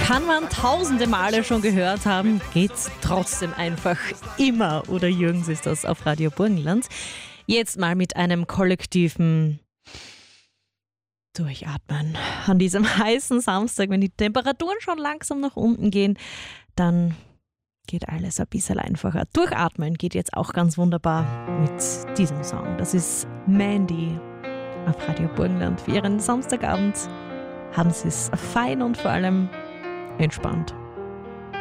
Kann man tausende Male schon gehört haben, geht's trotzdem einfach immer. Oder Jürgens ist das auf Radio Burgenland. Jetzt mal mit einem kollektiven Durchatmen. An diesem heißen Samstag, wenn die Temperaturen schon langsam nach unten gehen, dann geht alles ein bisschen einfacher. Durchatmen geht jetzt auch ganz wunderbar mit diesem Song. Das ist Mandy auf Radio Burgenland. Für Ihren Samstagabend haben Sie es fein und vor allem entspannt.